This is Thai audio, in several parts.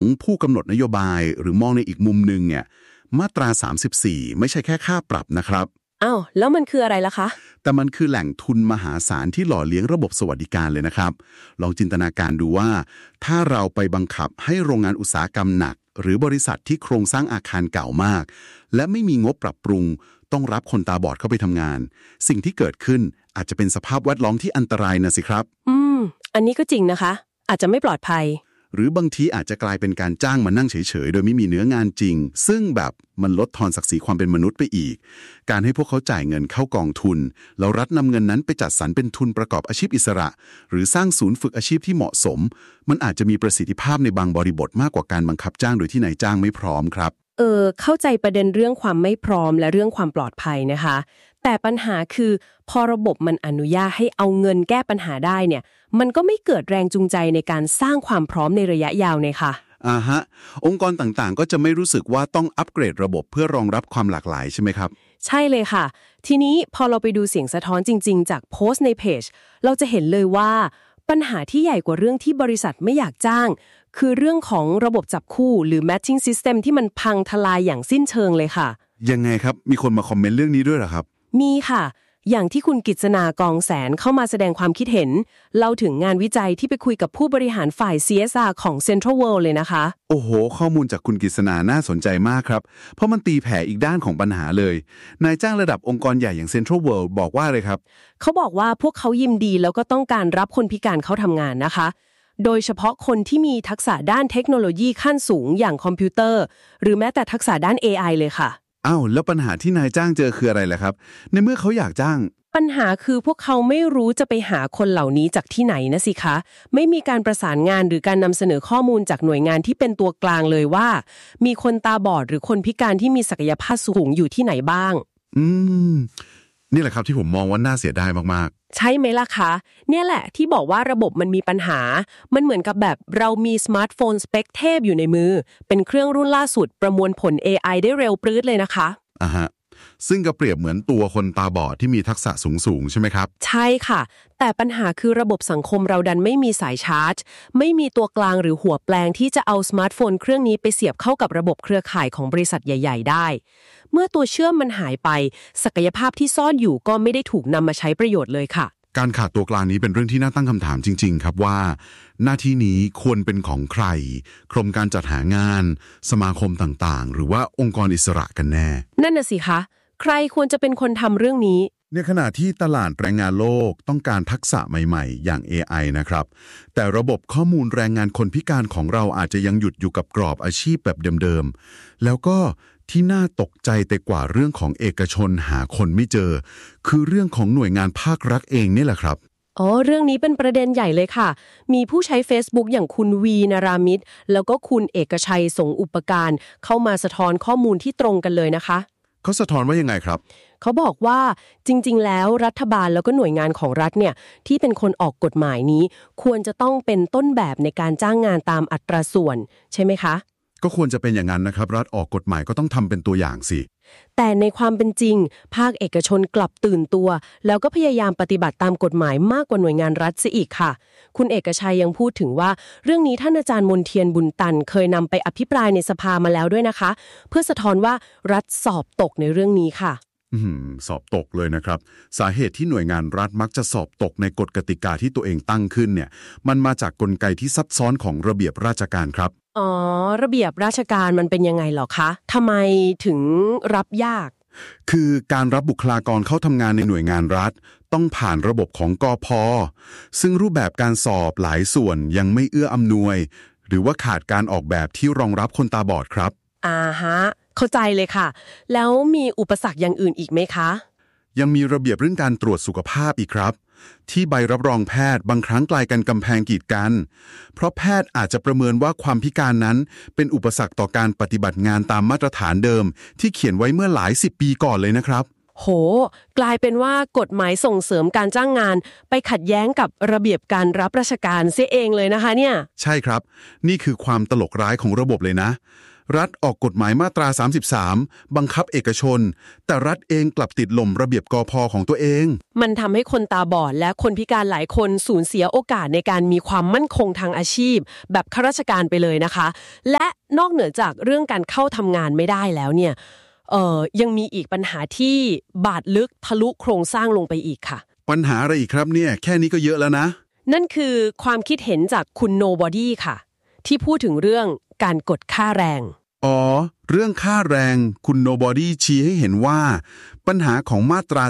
ผู้กำหนดนโยบายหรือมองในอีกมุมนึงเนี่ยมาตรา34ไม่ใช่แค่ค่าปรับนะครับอ้าวแล้วมันคืออะไรล่ะคะแต่มันคือแหล่งทุนมหาศาลที่หล่อเลี้ยงระบบสวัสดิการเลยนะครับลองจินตนาการดูว่าถ้าเราไปบังคับให้โรงงานอุตสาหกรรมหนักหรือบริษัทที่โครงสร้างอาคารเก่ามากและไม่มีงบปรับปรุงต้องรับคนตาบอดเข้าไปทำงานสิ่งที่เกิดขึ้นอาจจะเป็นสภาพแวดล้อมที่อันตรายนะสิครับอันนี้ก็จริงนะคะอาจจะไม่ปลอดภัยหรือบางทีอาจจะกลายเป็นการจ้างมานั่งเฉยๆโดยไม่มีเนื้องานจริงซึ่งแบบมันลดทอนศักดิ์ศรีความเป็นมนุษย์ไปอีกการให้พวกเขาจ่ายเงินเข้ากองทุนแล้วรัฐนำเงินนั้นไปจัดสรรเป็นทุนประกอบอาชีพอิสระหรือสร้างศูนย์ฝึกอาชีพที่เหมาะสมมันอาจจะมีประสิทธิภาพในบางบริบทมากกว่าการบังคับจ้างโดยที่นายจ้างไม่พร้อมครับเข้าใจประเด็นเรื่องความไม่พร้อมและเรื่องความปลอดภัยนะคะแต่ปัญหาคือพอระบบมันอนุญาตให้เอาเงินแก้ปัญหาได้เนี่ยมันก็ไม่เกิดแรงจูงใจในการสร้างความพร้อมในระยะยาวเลยค่ะองค์กรต่างๆก็จะไม่รู้สึกว่าต้องอัปเกรดระบบเพื่อรองรับความหลากหลายใช่ไหมครับใช่เลยค่ะทีนี้พอเราไปดูเสียงสะท้อนจริงๆจากโพสต์ในเพจเราจะเห็นเลยว่าปัญหาที่ใหญ่กว่าเรื่องที่บริษัทไม่อยากจ้างคือเรื่องของระบบจับคู่หรือ matching system ที่มันพังทลายอย่างสิ้นเชิงเลยค่ะยังไงครับมีคนมาคอมเมนต์เรื่องนี้ด้วยเหรอครับมีค่ะอย่างที่คุณกิษณากองแสนเข้ามาแสดงความคิดเห็นเล่าถึงงานวิจัยที่ไปคุยกับผู้บริหารฝ่าย CSR ของ Central World เลยนะคะโอ้โหข้อมูลจากคุณกิษณาน่าสนใจมากครับเพราะมันตีแผ่อีกด้านของปัญหาเลยนายจ้างระดับองค์กรใหญ่อย่าง Central World บอกว่าเลยครับเขาบอกว่าพวกเขายินดีแล้วก็ต้องการรับคนพิการเข้าทำงานนะคะโดยเฉพาะคนที่มีทักษะด้านเทคโนโลยีขั้นสูงอย่างคอมพิวเตอร์หรือแม้แต่ทักษะด้าน AI เลยค่ะอ้าวแล้วปัญหาที่นายจ้างเจอคืออะไรล่ะครับในเมื่อเขาอยากจ้างปัญหาคือพวกเขาไม่รู้จะไปหาคนเหล่านี้จากที่ไหนนะสิคะไม่มีการประสานงานหรือการนำเสนอข้อมูลจากหน่วยงานที่เป็นตัวกลางเลยว่ามีคนตาบอดหรือคนพิการที่มีศักยภาพสูงอยู่ที่ไหนบ้างนี่แหละครับที่ผมมองว่าน่าเสียดายมากๆใช่ไหมล่ะคะเนี่ยแหละที่บอกว่าระบบมันมีปัญหามันเหมือนกับแบบเรามีสมาร์ทโฟนสเปคเทพอยู่ในมือเป็นเครื่องรุ่นล่าสุดประมวลผล AI ได้เร็วปรื๊ดเลยนะคะซึ่งก็เปรียบเหมือนตัวคนตาบอดที่มีทักษะสูงใช่ไหมครับใช่ค่ะแต่ปัญหาคือระบบสังคมเราดันไม่มีสายชาร์จไม่มีตัวกลางหรือหัวแปลงที่จะเอาสมาร์ทโฟนเครื่องนี้ไปเสียบเข้ากับระบบเครือข่ายของบริษัทใหญ่ๆได้เมื่อตัวเชื่อมมันหายไปศักยภาพที่ซ่อนอยู่ก็ไม่ได้ถูกนำมาใช้ประโยชน์เลยค่ะการขาดตัวกลางนี้เป็นเรื่องที่น่าตั้งคำถามจริงๆครับว่าหน้าที่นี้ควรเป็นของใครกรมการจัดหางานสมาคมต่างๆหรือว่าองค์กรอิสระกันแน่นั่นน่ะสิคะใครควรจะเป็นคนทำเรื่องนี้ในขณะที่ตลาดแรงงานโลกต้องการทักษะใหม่ๆอย่าง AI นะครับแต่ระบบข้อมูลแรงงานคนพิการของเราอาจจะยังหยุดอยู่กับกรอบอาชีพแบบเดิมๆแล้วก็ที่น่าตกใจแต่กว่าเรื่องของเอกชนหาคนไม่เจอคือเรื่องของหน่วยงานภาครัฐเองนี่แหละครับเรื่องนี้เป็นประเด็นใหญ่เลยค่ะมีผู้ใช้ Facebook อย่างคุณวีนารามิตรแล้วก็คุณเอกชัยสงอุปการเข้ามาสะท้อนข้อมูลที่ตรงกันเลยนะคะเขาสะท้อนว่ายังไงครับเขาบอกว่าจริงๆแล้วรัฐบาลแล้วก็หน่วยงานของรัฐเนี่ยที่เป็นคนออกกฎหมายนี้ควรจะต้องเป็นต้นแบบในการจ้างงานตามอัตราส่วนใช่ไหมคะก็ควรจะเป็นอย่างนั้นนะครับรัฐออกกฎหมายก็ต้องทำเป็นตัวอย่างสิแต่ในความเป็นจริงภาคเอกชนกลับตื่นตัวแล้วก็พยายามปฏิบัติตามกฎหมายมากกว่าหน่วยงานรัฐซะอีกค่ะคุณเอกชัยยังพูดถึงว่าเรื่องนี้ท่านอาจารย์มนเทียนบุญตันเคยนำไปอภิปรายในสภามาแล้วด้วยนะคะเพื่อสะท้อนว่ารัฐสอบตกในเรื่องนี้ค่ะสอบตกเลยนะครับสาเหตุที่หน่วยงานรัฐมักจะสอบตกในกฎกติกาที่ตัวเองตั้งขึ้นเนี่ยมันมาจากกลไกที่ซับซ้อนของระเบียบราชการครับระเบียบราชการมันเป็นยังไงหรอคะทำไมถึงรับยากคือการรับบุคลากรเข้าทำงานในหน่วยงานรัฐต้องผ่านระบบของกพ.ซึ่งรูปแบบการสอบหลายส่วนยังไม่เอื้ออำนวยหรือว่าขาดการออกแบบที่รองรับคนตาบอดครับเข้าใจเลยค่ะแล้วมีอุปสรรคอย่างอื่นอีกไหมคะยังมีระเบียบเรื่องการตรวจสุขภาพอีกครับที่ใบรับรองแพทย์บางครั้งกลายเป็นกำแพงกีดกันเพราะแพทย์อาจจะประเมินว่าความพิการนั้นเป็นอุปสรรคต่อการปฏิบัติงานตามมาตรฐานเดิมที่เขียนไว้เมื่อหลาย10 ปีก่อนเลยนะครับโหกลายเป็นว่ากฎหมายส่งเสริมการจ้างงานไปขัดแย้งกับระเบียบการรับราชการเสียเองเลยนะคะเนี่ยใช่ครับนี่คือความตลกร้ายของระบบเลยนะรัฐออกกฎหมายมาตรา33บังคับเอกชนแต่รัฐเองกลับติดลมระเบียบกพ.ของตัวเองมันทำให้คนตาบอดและคนพิการหลายคนสูญเสียโอกาสในการมีความมั่นคงทางอาชีพแบบข้าราชการไปเลยนะคะและนอกเหนือจากเรื่องการเข้าทำงานไม่ได้แล้วเนี่ยยังมีอีกปัญหาที่บาดลึกทะลุโครงสร้างลงไปอีกค่ะปัญหาอะไรอีกครับเนี่ยแค่นี้ก็เยอะแล้วนะนั่นคือความคิดเห็นจากคุณ Nobody ค่ะที่พูดถึงเรื่องการกดค่าแรงเรื่องค่าแรงคุณ Nobody ชี้ให้เห็นว่าปัญหาของมาตรา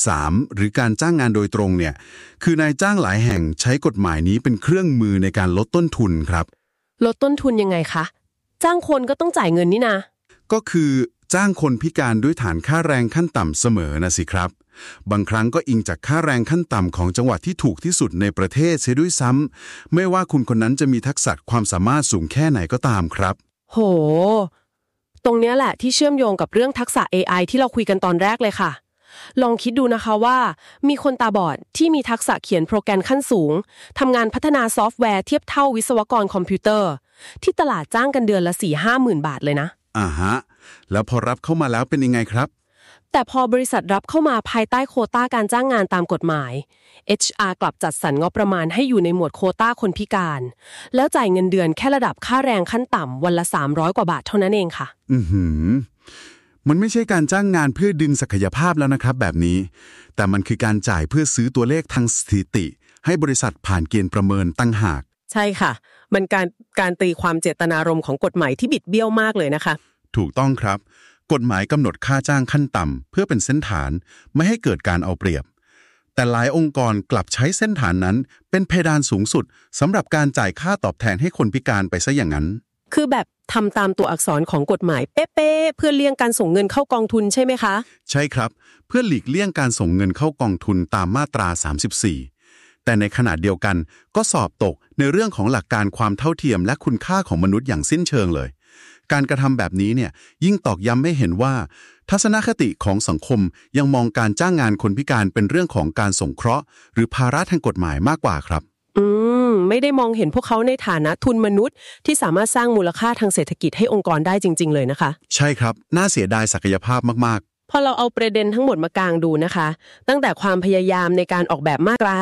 33หรือการจ้างงานโดยตรงเนี่ยคือนายจ้างหลายแห่งใช้กฎหมายนี้เป็นเครื่องมือในการลดต้นทุนครับลดต้นทุนยังไงคะจ้างคนก็ต้องจ่ายเงินนี่นะก็คือจ้างคนพิการด้วยฐานค่าแรงขั้นต่ำเสมอนะสิครับบางครั้งก็อิงจากค่าแรงขั้นต่ำของจังหวัดที่ถูกที่สุดในประเทศเสียด้วยซ้ำไม่ว่าคุณคนนั้นจะมีทักษะความสามารถสูงแค่ไหนก็ตามครับโหตรงนี้แหละที่เชื่อมโยงกับเรื่องทักษะ AI ที่เราคุยกันตอนแรกเลยค่ะลองคิดดูนะคะว่ามีคนตาบอดที่มีทักษะเขียนโปรแกรมขั้นสูงทำงานพัฒนาซอฟต์แวร์เทียบเท่าวิศวกรคอมพิวเตอร์ที่ตลาดจ้างกันเดือนละ 4-5 หมื่นบาทเลยนะแล้วพอรับเข้ามาแล้วเป็นยังไงครับแต่พอบริษัทรับเข้ามาภายใต้โควต้าการจ้างงานตามกฎหมาย HR กลับจัดสรรงบประมาณให้อยู่ในหมวดโควต้าคนพิการแล้วจ่ายเงินเดือนแค่ระดับค่าแรงขั้นต่ำวันละ300กว่าบาทเท่านั้นเองค่ะมันไม่ใช่การจ้างงานเพื่อดึงศักยภาพแล้วนะครับแบบนี้แต่มันคือการจ่ายเพื่อซื้อตัวเลขทางสถิติให้บริษัทผ่านเกณฑ์ประเมินตั้งหากใช่ค่ะมันการตีความเจตนารมณ์ของกฎหมายที่บิดเบี้ยวมากเลยนะคะถูกต้องครับกฎหมายกำหนดค่าจ้างขั้นต่ำเพื่อเป็นเส้นฐานไม่ให้เกิดการเอาเปรียบแต่หลายองค์กรกลับใช้เส้นฐานนั้นเป็นเพดานสูงสุดสำหรับการจ่ายค่าตอบแทนให้คนพิการไปซะอย่างนั้นคือแบบทำตามตัวอักษรของกฎหมายเป๊ะๆเพื่อเลี่ยงการส่งเงินเข้ากองทุนใช่ไหมคะใช่ครับเพื่อหลีกเลี่ยงการส่งเงินเข้ากองทุนตามมาตรา34แต่ในขณะเดียวกันก็สอบตกในเรื่องของหลักการความเท่าเทียมและคุณค่าของมนุษย์อย่างสิ้นเชิงเลยการกระทำแบบนี้เนี่ยยิ่งตอกย้ำให้เห็นว่าทัศนคติของสังคมยังมองการจ้างงานคนพิการเป็นเรื่องของการสงเคราะห์หรือภาระทางกฎหมายมากกว่าครับไม่ได้มองเห็นพวกเขาในฐานะทุนมนุษย์ที่สามารถสร้างมูลค่าทางเศรษฐกิจให้องค์กรได้จริงๆเลยนะคะใช่ครับน่าเสียดายศักยภาพมากๆพอเราเอาประเด็นทั้งหมดมากางดูนะคะตั้งแต่ความพยายามในการออกแบบมาตรา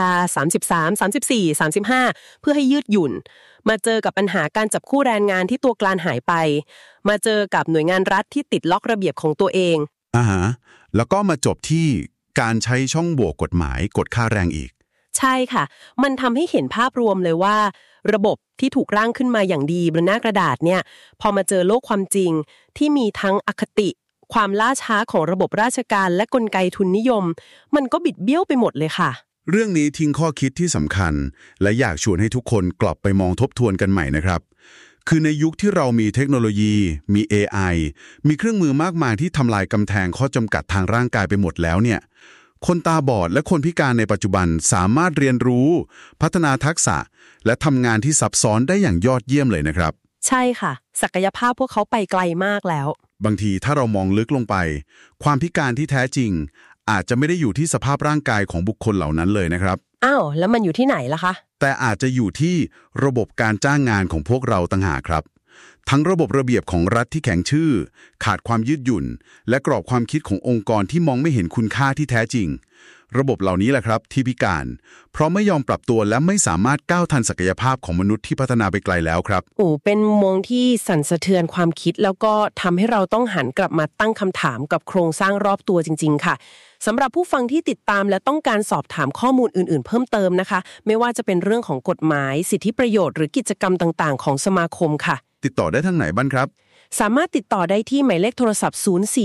33 34 35เพื่อให้ยืดหยุ่นมาเจอกับปัญหาการจับคู่แรงงานที่ตัวกลางหายไปมาเจอกับหน่วยงานรัฐที่ติดล็อกระเบียบของตัวเองแล้วก็มาจบที่การใช้ช่องโหว่กฎหมายกดค่าแรงอีกใช่ค่ะมันทำให้เห็นภาพรวมเลยว่าระบบที่ถูกร่างขึ้นมาอย่างดีบนหน้ากระดาษเนี่ยพอมาเจอโลกความจริงที่มีทั้งอคติความล่าช้าของระบบราชการและกลไกทุนนิยมมันก็บิดเบี้ยวไปหมดเลยค่ะเรื่องนี้ทิ้งข้อคิดที่สำคัญและอยากชวนให้ทุกคนกลับไปมองทบทวนกันใหม่นะครับคือในยุคที่เรามีเทคโนโลยีมี AI มีเครื่องมือมากมายที่ทำลายกำแพงข้อจำกัดทางร่างกายไปหมดแล้วเนี่ยคนตาบอดและคนพิการในปัจจุบันสามารถเรียนรู้พัฒนาทักษะและทำงานที่ซับซ้อนได้อย่างยอดเยี่ยมเลยนะครับใช่ค่ะศักยภาพพวกเขาไปไกลมากแล้วบางทีถ้าเรามองลึกลงไปความพิการที่แท้จริงอาจจะไม่ได้อยู่ที่สภาพร่างกายของบุคคลเหล่านั้นเลยนะครับแล้วมันอยู่ที่ไหนล่ะคะแต่อาจจะอยู่ที่ระบบการจ้างงานของพวกเราต่างหากครับทั้งระบบระเบียบของรัฐที่แข็งชื่อขาดความยืดหยุ่นและกรอบความคิดขององค์กรที่มองไม่เห็นคุณค่าที่แท้จริงระบบเหล่านี้แหละครับที่พิการเพราะไม่ยอมปรับตัวและไม่สามารถก้าวทันศักยภาพของมนุษย์ที่พัฒนาไปไกลแล้วครับเป็นมุมมองที่สั่นสะเทือนความคิดแล้วก็ทำให้เราต้องหันกลับมาตั้งคำถามกับโครงสร้างรอบตัวจริงๆค่ะสำหรับผู้ฟังที่ติดตามและต้องการสอบถามข้อมูลอื่นๆเพิ่มเติมนะคะไม่ว่าจะเป็นเรื่องของกฎหมายสิทธิประโยชน์หรือกิจกรรมต่างๆของสมาคมค่ะติดต่อได้ทางไหนบ้างครับสามารถติดต่อได้ที่หมายเลขโทรศัพท์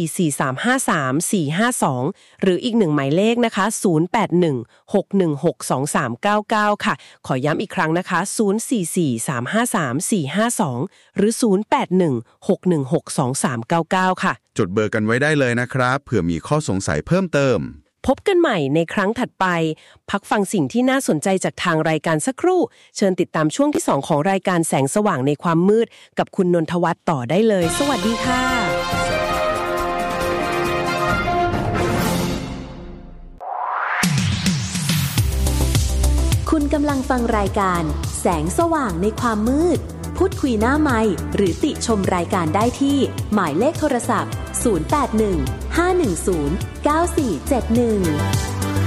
0443534452หรืออีก1หมายเลขนะคะ0816162399ค่ะขอย้ำอีกครั้งนะคะ0443534452หรือ0816162399ค่ะจดเบอร์กันไว้ได้เลยนะครับเผื่อมีข้อสงสัยเพิ่มเติมพบกันใหม่ในครั้งถัดไปพักฟังสิ่งที่น่าสนใจจากทางรายการสักครู่เชิญติดตามช่วงที่2ของรายการแสงสว่างในความมืดกับคุณนนทวัฒน์ต่อได้เลยสวัสดีค่ะคุณกำลังฟังรายการแสงสว่างในความมืดพูดคุยหน้าไมค์หรือติชมรายการได้ที่หมายเลขโทรศัพท์0815109471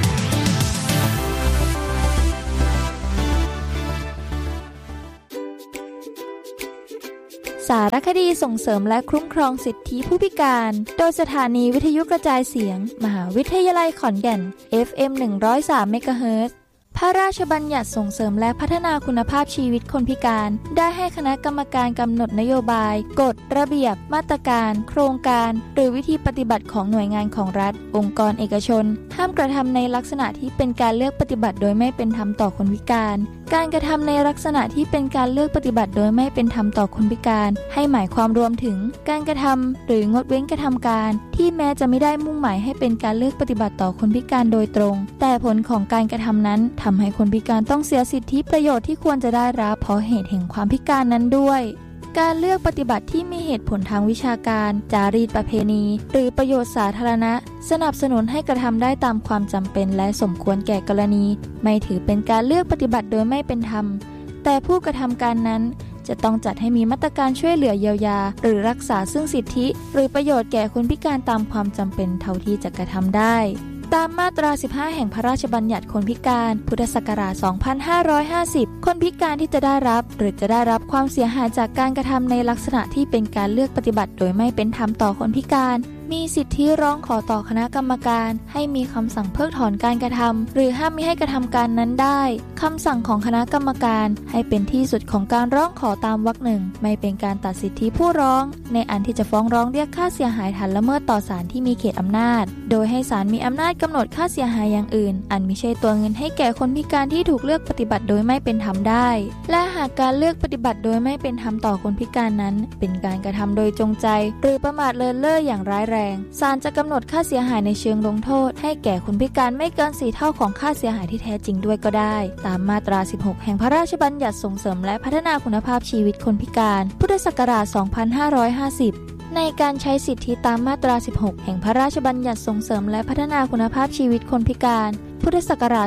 สารคดีส่งเสริมและคุ้มครองสิทธิผู้พิการโดยสถานีวิทยุกระจายเสียงมหาวิทยาลัยขอนแก่น FM 103 เมกะเฮิรตซ์พระราชบัญญัติส่งเสริมและพัฒนาคุณภาพชีวิตคนพิการได้ให้คณะกรรมการกำหนดนโยบายกฎระเบียบมาตรการโครงการหรือวิธีปฏิบัติของหน่วยงานของรัฐองค์กรเอกชนห้ามกระทำในลักษณะที่เป็นการเลือกปฏิบัติโดยไม่เป็นธรรมต่อคนพิการการกระทำในลักษณะที่เป็นการเลือกปฏิบัติโดยไม่เป็นธรรมต่อคนพิการให้หมายความรวมถึงการกระทำหรืองดเว้นกระทำการที่แม้จะไม่ได้มุ่งหมายให้เป็นการเลือกปฏิบัติต่อคนพิการโดยตรงแต่ผลของการกระทำนั้นทำให้คนพิการต้องเสียสิทธิประโยชน์ที่ควรจะได้รับเพราะเหตุแห่งความพิการนั้นด้วยการเลือกปฏิบัติที่มีเหตุผลทางวิชาการจารีตประเพณีหรือประโยชน์สาธารณะสนับสนุนให้กระทำได้ตามความจำเป็นและสมควรแก่กรณีไม่ถือเป็นการเลือกปฏิบัติโดยไม่เป็นธรรมแต่ผู้กระทำการนั้นจะต้องจัดให้มีมาตรการช่วยเหลือเยียวยาหรือรักษาซึ่งสิทธิหรือประโยชน์แก่คนพิการตามความจำเป็นเท่าที่จะกระทำได้ตามมาตรา 15 แห่งพระราชบัญญัติคนพิการพุทธศักราช 2550 คนพิการที่จะได้รับหรือจะได้รับความเสียหายจากการกระทำในลักษณะที่เป็นการเลือกปฏิบัติโดยไม่เป็นธรรมต่อคนพิการมีสิทธิร้องขอต่อคณะกรรมการให้มีคำสั่งเพิกถอนการกระทำหรือห้ามมิให้กระทำการนั้นได้คำสั่งของคณะกรรมการให้เป็นที่สุดของการร้องขอตามวรรคหนึ่งไม่เป็นการตัดสิทธิผู้ร้องในอันที่จะฟ้องร้องเรียกค่าเสียหายฐานละเมิดต่อศาลที่มีเขตอำนาจโดยให้ศาลมีอำนาจกำหนดค่าเสียหายอย่างอื่นอันมิใช่ตัวเงินให้แก่คนพิการที่ถูกเลือกปฏิบัติโดยไม่เป็นธรรมได้และหากการเลือกปฏิบัติโดยไม่เป็นธรรมต่อคนพิการนั้นเป็นการกระทำโดยจงใจหรือประมาทเลินเล่ออย่างร้ายแรงศาลจะกำหนดค่าเสียหายในเชิงลงโทษให้แก่คนพิการไม่เกิน4 เท่าของค่าเสียหายที่แท้จริงด้วยก็ได้ตามมาตรา 16 แห่งพระราชบัญญัติส่งเสริมและพัฒนาคุณภาพชีวิตคนพิการพุทธศักราช 2550 ในการใช้สิทธิตามมาตรา 16 แห่งพระราชบัญญัติส่งเสริมและพัฒนาคุณภาพชีวิตคนพิการพุทธศักราช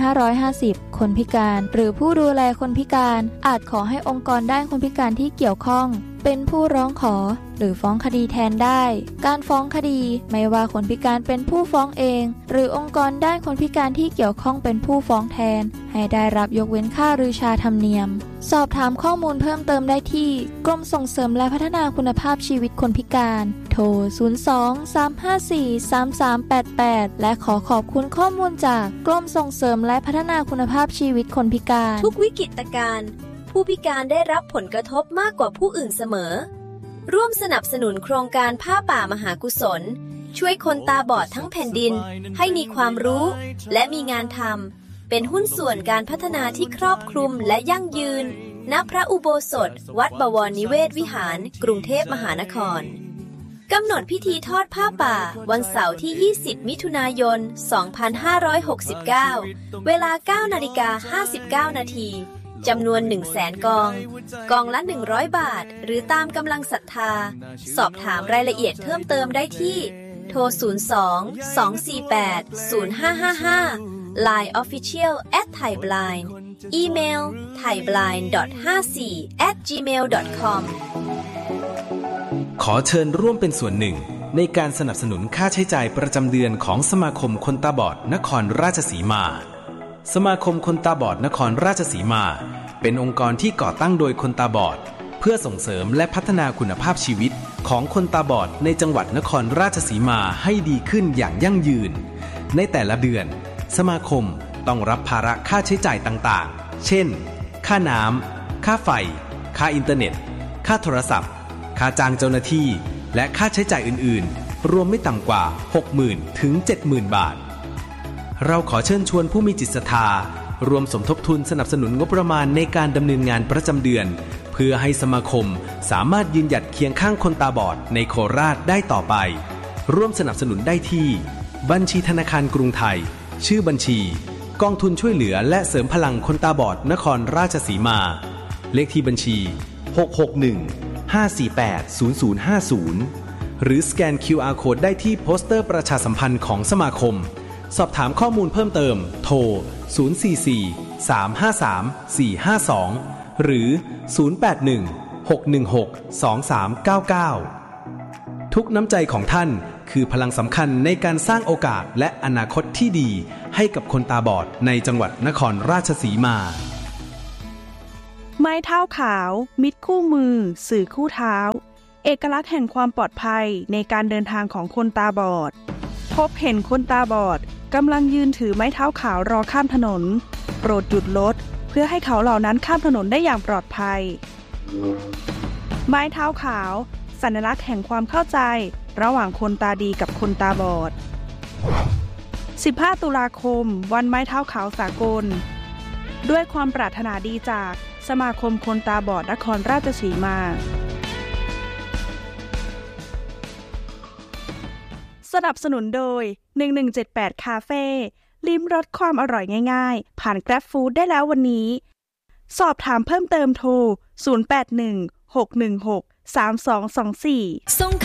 2550 คนพิการหรือผู้ดูแลคนพิการอาจขอให้องค์กรด้านคนพิการที่เกี่ยวข้องเป็นผู้ร้องขอหรือฟ้องคดีแทนได้การฟ้องคดีไม่ว่าคนพิการเป็นผู้ฟ้องเองหรือองค์กรด้านคนพิการที่เกี่ยวข้องเป็นผู้ฟ้องแทนให้ได้รับยกเว้นค่ารือชาธรรมเนียมสอบถามข้อมูลเพิ่มเติมได้ที่กรมส่งเสริมและพัฒนาคุณภาพชีวิตคนพิการโทร 02-354-3388 และขอบคุณข้อมูลจากกรมส่งเสริมและพัฒนาคุณภาพชีวิตคนพิการทุกวิกฤตการณ์ผู้พิการได้รับผลกระทบมากกว่าผู้อื่นเสมอร่วมสนับสนุนโครงการผ้าป่ามหากุศลช่วยคนตาบอดทั้งแผ่นดินให้มีความรู้และมีงานทำเป็นหุ้นส่วนการพัฒนาที่ครอบคลุมและยั่งยืนณพระอุโบสถวัดบวรนิเวศวิหารกรุงเทพมหานครกำหนดพิธีทอดผ้าป่าวันเสาร์ที่ 20 มิถุนายน 2569 เวลา 9:59 นาทีจำนวน 100,000 กองละ100 บาทหรือตามกำลังศรัทธาสอบถามรายละเอียดเพิ่มเติมได้ที่โทร 02-248-0555 Line Official @thaiblind อีเมล thaiblind.54@gmail.com ขอเชิญร่วมเป็นส่วนหนึ่งในการสนับสนุนค่าใช้จ่ายประจำเดือนของสมาคมคนตาบอดนครราชสีมาสมาคมคนตาบอดนครราชสีมาเป็นองค์กรที่ก่อตั้งโดยคนตาบอดเพื่อส่งเสริมและพัฒนาคุณภาพชีวิตของคนตาบอดในจังหวัดนครราชสีมาให้ดีขึ้นอย่างยั่งยืนในแต่ละเดือนสมาคมต้องรับภาระค่าใช้จ่ายต่างๆเช่นค่าน้ำค่าไฟค่าอินเทอร์เน็ตค่าโทรศัพท์ค่าจ้างเจ้าหน้าที่และค่าใช้จ่ายอื่นๆรวมไม่ต่ำกว่า 60,000 ถึง 70,000 บาทเราขอเชิญชวนผู้มีจิตศรัทธารวมสมทบทุนสนับสนุนงบประมาณในการดำเนินงานประจำเดือนเพื่อให้สมาคมสามารถยืนหยัดเคียงข้างคนตาบอดในโคราชได้ต่อไปร่วมสนับสนุนได้ที่บัญชีธนาคารกรุงไทยชื่อบัญชีกองทุนช่วยเหลือและเสริมพลังคนตาบอดนครราชสีมาเลขที่บัญชี661-548-0050หรือสแกน QR Code ได้ที่โปสเตอร์ประชาสัมพันธ์ของสมาคมสอบถามข้อมูลเพิ่มเติมโทร 044-353-452 หรือ 081-616-2399 ทุกน้ำใจของท่านคือพลังสำคัญในการสร้างโอกาสและอนาคตที่ดีให้กับคนตาบอดในจังหวัดนครราชสีมาไม้เท้าขาวมิตรคู่มือสื่อคู่เท้าเอกลักษณ์แห่งความปลอดภัยในการเดินทางของคนตาบอดพบเห็นคนตาบอดกำลังยืนถือไม้เท้าขาวรอข้ามถนนโปรดหยุดรถเพื่อให้เขาเหล่านั้นข้ามถนนได้อย่างปลอดภัยไม้เท้าขาวสัญลักษณ์แห่งความเข้าใจระหว่างคนตาดีกับคนตาบอด15 ตุลาคมวันไม้เท้าขาวสากลด้วยความปรารถนาดีจากสมาคมคนตาบอดนครราชสีมาสนับสนุนโดย1178คาเฟ่ลิ้มรสความอร่อยง่ายๆผ่าน Grab Food ได้แล้ววันนี้สอบถามเพิ่มเติมโทร0816163224 ส่ง